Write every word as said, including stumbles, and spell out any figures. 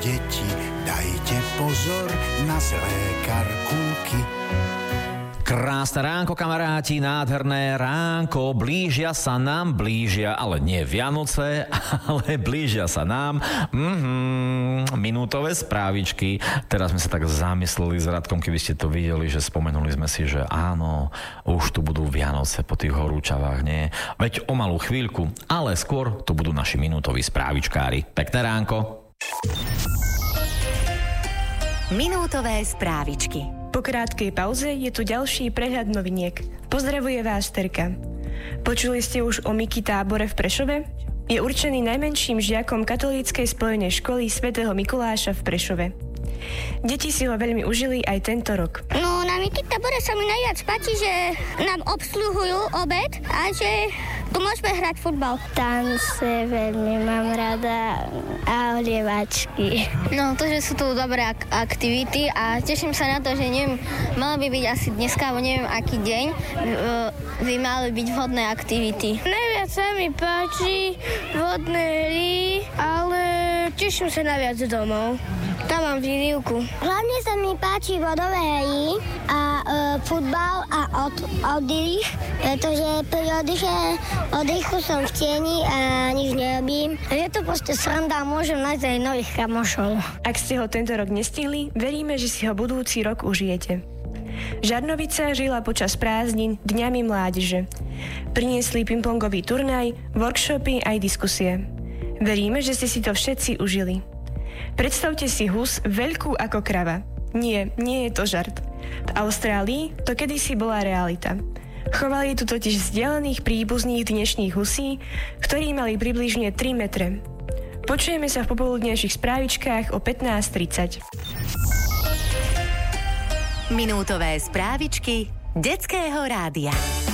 deti, dajte pozor na zlé karkulky. Krásne ránko, kamaráti, nádherné ránko, blížia sa nám, blížia, ale nie Vianoce, ale blížia sa nám mm-hmm, minútové správičky. Teraz sme sa tak zamysleli s Radkom, keby ste to videli, že spomenuli sme si, že áno, už tu budú Vianoce po tých horúčavách, nie? Veď o malú chvíľku, ale skôr tu budú naši minútoví správičkári. Pekné ránko. Minútové správičky. Po krátkej pauze je tu ďalší prehľad noviniek. Pozdravuje vás Terka. Počuli ste už o Miki tábore v Prešove? Je určený najmenším žiakom katolíckej spojenej školy svätého Mikuláša v Prešove. Deti si ho veľmi užili aj tento rok. No, na Miki tábore sa mi najviac páči, že nám obsluhujú obed a že tu môžeme hrať futbal. Tance veľmi mám rada a olievačky. No, to, že sú tu dobré ak- aktivity a teším sa na to, že neviem, malo by byť asi dneska, alebo neviem aký deň, by mali byť vhodné aktivity. Najviac sa mi páči vodné hry, ale teším sa najviac domov. Tam mám výrivku. Hlavne sa mi páči vodové hry a e, futbal a od, oddych, pretože pri oddyche, oddychu som v tieni a nič nerobím. Je to proste sranda a môžem nájsť aj nových kamošov. Ak ste ho tento rok nestihli, veríme, že si ho budúci rok užijete. Žarnovica žila počas prázdnin Dňami mládeže. Priniesli pingpongový turnaj, workshopy aj diskusie. Veríme, že ste si to všetci užili. Predstavte si hus veľkú ako krava. Nie, nie je to žart. V Austrálii to kedysi bola realita. Chovali tu totiž vzdialených príbuzných dnešných husí, ktorí mali približne tri metre. Počujeme sa v popoludnejších správičkách o pätnásť tridsať. Minútové správičky Detského rádia.